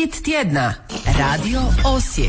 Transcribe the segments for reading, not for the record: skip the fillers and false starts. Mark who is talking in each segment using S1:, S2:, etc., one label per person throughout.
S1: Hit tjedna. Radio Osijek.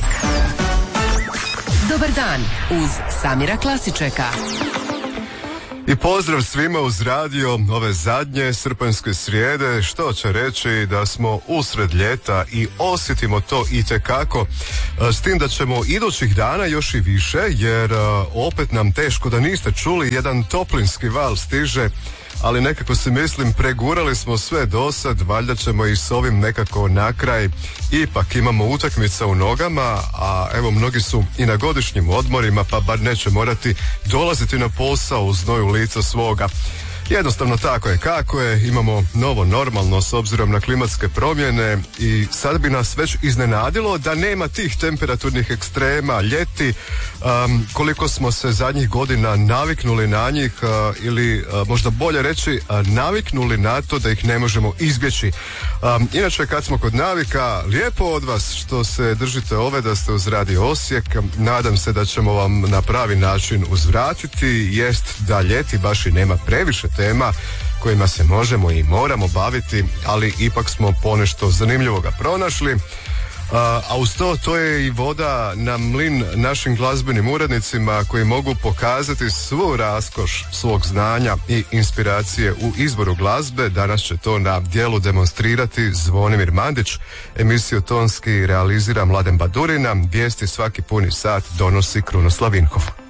S1: Dobar dan uz Samira Klasičeka.
S2: I pozdrav svima uz radio ove zadnje srpanjske srijede, što će reći da smo usred ljeta i osjetimo to itekako, s tim da ćemo idućih dana još i više, jer opet nam teško da niste čuli, jedan toplinski val stiže, ali nekako si mislim pregurali smo sve dosad, valjda ćemo i s ovim nekako na kraj. Ipak imamo utakmica u nogama, a evo mnogi su i na godišnjim odmorima, pa bar neće morati dolaziti na posao u znoju lica svoga. Jednostavno tako je kako je, imamo novo normalno s obzirom na klimatske promjene i sad bi nas već iznenadilo da nema tih temperaturnih ekstrema ljeti, koliko smo se zadnjih godina naviknuli na njih, ili možda bolje reći naviknuli na to da ih ne možemo izbjeći. Inače, kad smo kod navika, lijepo od vas što se držite ove, da ste uz Radio Osijek. Nadam se da ćemo vam na pravi način uzvratiti, jest da ljeti baš i nema previše tema kojima se možemo i moramo baviti, ali ipak smo ponešto zanimljivoga pronašli. A uz to je i voda na mlin našim glazbenim urednicima koji mogu pokazati svu raskoš svog znanja i inspiracije u izboru glazbe. Danas će to na djelu demonstrirati Zvonimir Mandić. Emisiju tonski realizira Mladen Badurina. Vijesti svaki puni sat donosi Krunoslav Vinhov.